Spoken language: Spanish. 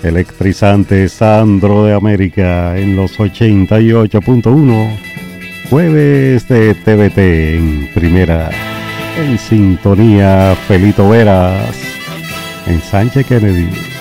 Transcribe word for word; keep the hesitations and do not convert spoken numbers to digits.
electrizante Sandro de América en los ochenta y ocho punto uno. Jueves de T V T en primera. En sintonía Felito Veras en Sánchez Kennedy.